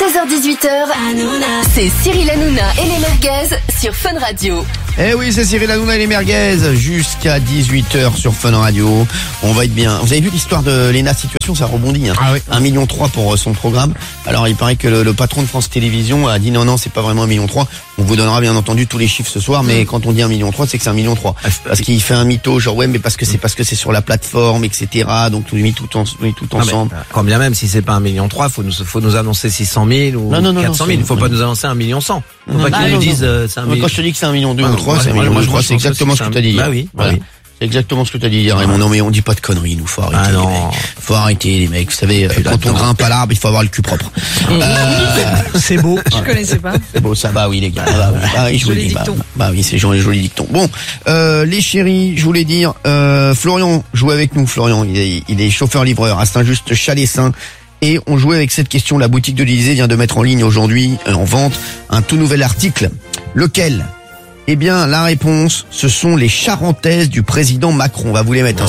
16h18h, c'est Cyril Hanouna et les merguez sur Fun Radio. Eh oui, c'est Cyril Hanouna et les merguez jusqu'à 18h sur Fun Radio. On va être bien. Vous avez vu l'histoire de Léna Situation, ça rebondit. Hein. Ah oui. 1,3 million pour son programme. Alors il paraît que le patron de France Télévisions a dit non, c'est pas vraiment 1,3 million. On vous donnera bien entendu tous les chiffres ce soir, mais quand on dit 1,3 million, c'est que c'est 1,3 million. Parce qu'il fait un mytho, genre ouais, mais parce que c'est sur la plateforme, etc. Donc tout mis tout ensemble. Quand bien même si c'est pas 1,3 million, faut nous annoncer 600 000 ou 400 000. Il faut pas nous annoncer 1,1 million. Faut pas qu'ils nous disent c'est 1 million. Quand je te dis que c'est 1,2 million ou 3, c'est 1,3 million, c'est exactement ce que tu as dit. Bah oui. Voilà. C'est exactement ce que tu as dit hier, Raymond. Non, mais on dit pas de conneries, nous. Faut arrêter, les mecs. Faut arrêter, les mecs. Vous savez, quand on grimpe à l'arbre, il faut avoir le cul propre. C'est beau. Je connaissais pas. C'est beau, ça. Bah oui, les gars. Bah oui, je vous le dis. Bah oui, c'est joli dicton. Bon, les chéris, je voulais dire, Florian joue avec nous. Florian, il est chauffeur-livreur à Saint-Just Chalessin. Et on jouait avec cette question. La boutique de l'Élysée vient de mettre en ligne aujourd'hui, en vente, un tout nouvel article. Lequel? Eh bien, la réponse, ce sont les charentaises du président Macron. On va vous les mettre.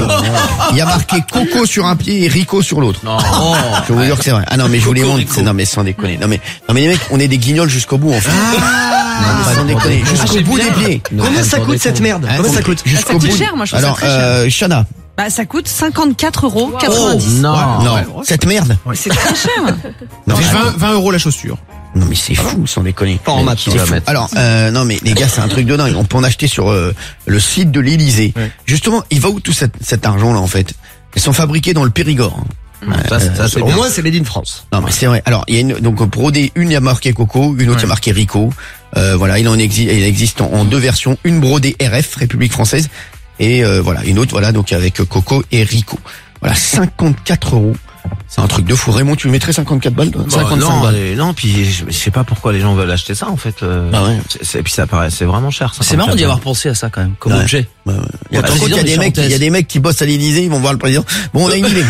Il y a marqué Coco sur un pied et Rico sur l'autre. Non. Je vous jure que c'est vrai. Ah non, mais je vous les montre. Non, mais sans déconner. Non, mais les mecs, on est des guignols jusqu'au bout, en fait. Non, mais sans déconner. Jusqu'au bout des pieds. Combien ça coûte cette merde? Combien ça coûte? Ça coûte cher, moi je trouve ça très cher. Alors, Chana. Bah ça coûte 54,90 €. Oh, non. Cette merde. C'est très cher. Non, 20 € la chaussure. Non mais c'est fou, sans déconner. Pas en maths, C'est fou. Alors non mais les gars, c'est un truc de dingue. On peut en acheter sur le site de l'Élysée. Ouais. Justement, il va où tout cet argent là en fait? Elles sont fabriquées dans le Périgord. Ça, c'est au moins c'est made in France. Non mais c'est vrai. Alors il y a donc pour brodée, une il y a marqué Coco, une autre il y a marqué Rico. Voilà, il existe en deux versions, une brodée RF République française et voilà, une autre voilà donc avec Coco et Rico. Voilà, 54 €. C'est un truc de fou. Raymond, tu lui mettrais 54 balles, toi? 55 balles. Non, puis je sais pas pourquoi les gens veulent acheter ça en fait. Bah ouais. Et puis ça paraît, c'est vraiment cher. C'est marrant d'y avoir pensé à ça quand même, comme objet. Bah ouais. Il y a des mecs qui bossent à l'Élysée, ils vont voir le président. Bon, on a une idée.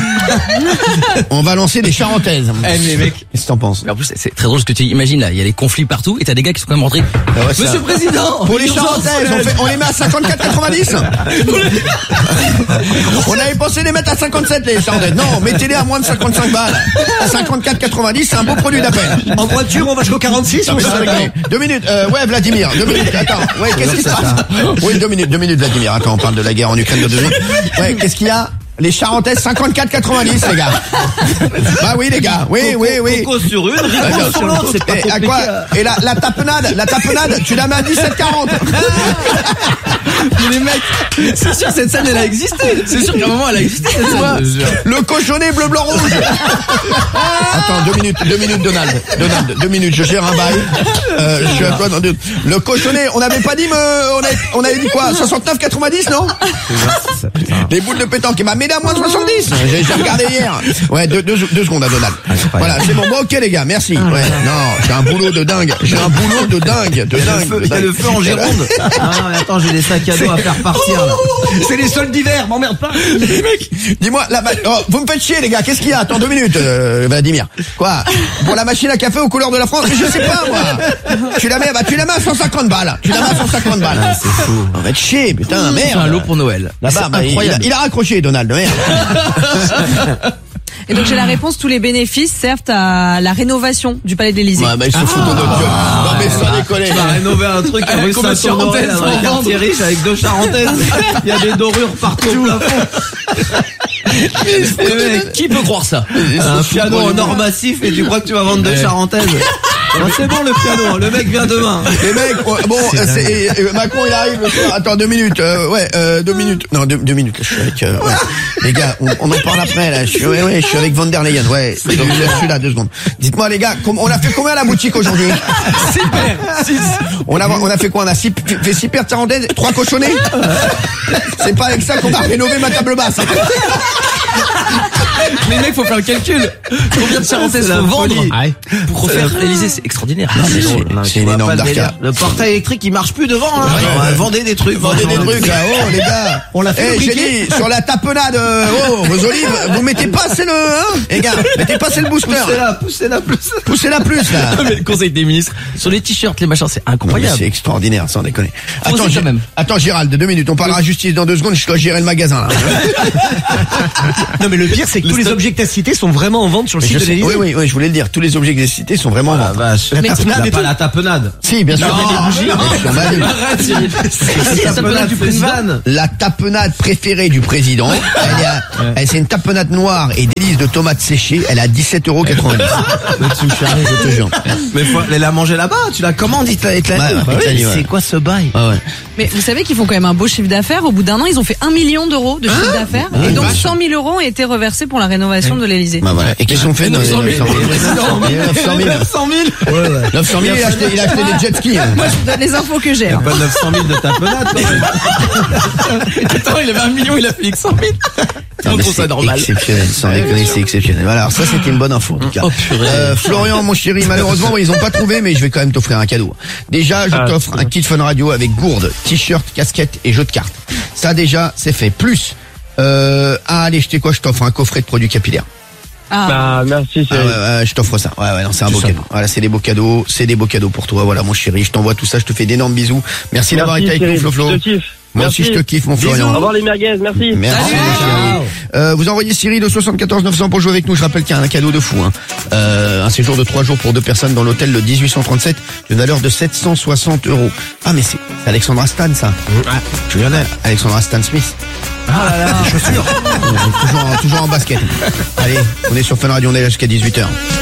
On va lancer des charentaises. Les mecs. Qu'est-ce que t'en penses? En plus, c'est très drôle ce que tu imagines là. Il y a les conflits partout et t'as des gars qui sont quand même rentrés. Ah ouais, Monsieur le Président! Pour les charentaises, on les met à 54,90. On avait pensé les mettre à 57, les charentaises. Non, mettez-les à moins de 55 balles. À 54,90, c'est un beau produit d'appel. En voiture, on va jusqu'au 46 ou ça? 2 minutes, ouais, Vladimir, 2 minutes, attends, ouais, qu'est-ce qui se passe? Oui, 2 minutes, Vladimir, attends, on parle de la guerre en Ukraine de 2 minutes. Ouais, qu'est-ce qu'il y a? Les charentaises 54,90, les gars. Bah oui, les gars, oui. Coco sur une, Rico sur l'autre, c'est pas compliqué. À quoi? Et la tapenade, tu la mets à 17,40. Les mecs, c'est sûr cette scène elle a existé. C'est sûr qu'à un moment elle a existé cette scène. Le cochonnet bleu blanc rouge. Attends, 2 minutes Donald, 2 minutes, je gère un bail. Je suis à toi dans 2. Le cochonnet, on n'avait pas dit on avait dit quoi? 69,90, non? Les boules de pétanque, il m'a mis à moins de 70. J'ai regardé hier. Ouais, 2 secondes à Donald. Voilà, c'est bon. Bon, ok les gars, merci. Ouais, non, j'ai un boulot de dingue. Il y a le feu en Gironde. Ah non, mais attends, j'ai des sacs à dos à faire partir là. C'est les soldes d'hiver, m'emmerde pas. Les mecs, dis-moi, vous me faites chier les gars, qu'est-ce qu'il y a? Attends 2 minutes, Vladimir. Quoi? Pour la machine à café aux couleurs de la France? Mais je sais pas moi. Tu la mets à 150 balles. Ah, c'est fou. On va être chier, putain, merde. C'est un lot pour Noël. Là-bas, il a raccroché Donald, merde. Et donc j'ai la réponse, tous les bénéfices servent à la rénovation du palais de l'Élysée. Ouais, bah ils se foutent de notre gueule. Non mais sans déconner. Tu vas rénover un truc à rue Saint-Honoré dans un quartier riche avec 2 charentaises. Il y a des dorures partout au plafond. Qui peut croire ça? Un piano en or massif et tu crois que tu vas vendre 2 charentaises? C'est bon le piano, le mec vient demain. Les mecs, bon, Macron il arrive le soir. Attends 2 minutes, 2 minutes. Non, 2 minutes. Je suis avec, ouais. Les gars, on en parle après là. Je suis avec Von der Leyen. Ouais, je suis là 2 secondes. Dites-moi les gars, on a fait combien à la boutique aujourd'hui? Super. 6. On a fait quoi? On a fait 6 paires de charentaises, 3 cochonnets. C'est pas avec ça qu'on va rénover ma table basse. Les mecs, faut faire le calcul. Combien de charentaises faut vendre pour refaire l'Élysée? C'est extraordinaire. C'est une énorme d'arcade. Le portail électrique il marche plus devant. Vendez des trucs. Là. Oh les gars, on l'a fait. J'ai dit sur la tapenade. Vos olives, vous mettez pas c'est le les gars, mettez pas c'est le booster. Poussez-la plus là. Mais le Conseil des ministres sur les t-shirts, les machins, c'est incroyable. C'est extraordinaire, sans déconner. Attends, Gérald, 2 minutes. On parlera justice dans 2 secondes. Je dois gérer le magasin là. Non mais le pire c'est que tous les objets que t'as cités sont vraiment en vente sur le site de l'Élysée. Oui, je voulais le dire. Tous les objets que j'ai cités sont vraiment en vente. La tapenade, pas la tapenade. Si, bien sûr. La tapenade préférée du président. C'est une tapenade noire et délice de tomates séchées. Elle a 17,90 €. Je te jure. Mais faut aller la manger là-bas. Tu la commandes, c'est quoi ce bail? Mais vous savez qu'ils font quand même un beau chiffre d'affaires. Au bout d'un an, ils ont fait 1 million d'euros de chiffre d'affaires. Et donc 100 000 € ont été reversés pour la rénovation de l'Élysée. Bah voilà. Et qu'ils sont faits 900 000. 900 000, il a acheté des jet skis. Moi, je vous donne les infos que j'ai. Pas 900 000 de tapenade. Attends, il avait 1 million, il a fait 100 000. On trouve ça normal. Exceptionnel, sans déconner, c'est exceptionnel. Voilà, alors ça c'était une bonne info en tout cas. Florian, mon chéri, malheureusement ils ont pas trouvé, mais je vais quand même t'offrir un cadeau. Déjà, je t'offre un kit Fun Radio avec gourde, t-shirt, casquette et jeu de cartes. Ça déjà, c'est fait. Plus, allez, je t'offre un coffret de produits capillaires. Merci, je t'offre ça. Non, c'est un beau cadeau. Voilà, c'est des beaux cadeaux pour toi. Voilà, mon chéri, je t'envoie tout ça, je te fais d'énormes bisous. Merci d'avoir été avec nous, Flo. Moi aussi je te kiffe, mon Florian. Au revoir les merguez, merci. Merci. Vous envoyez Cyril au 74 900 pour jouer avec nous. Je rappelle qu'il y a un cadeau de fou. Un séjour de 3 jours pour 2 personnes dans l'hôtel le 1837 de valeur de 760 €. Ah mais c'est Alexandra Stan ça. Tu viens Alexandra Stan Smith. Les chaussures. Toujours en basket. Allez, on est sur Fun Radio, on est là jusqu'à 18h.